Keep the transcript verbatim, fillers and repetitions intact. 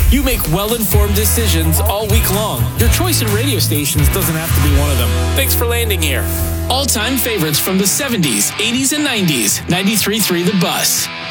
You make well-informed decisions all week long. Your choice in radio stations doesn't have to be one of them. Thanks for landing here. All-time favorites from the seventies, eighties, and nineties. ninety-three point three The Bus.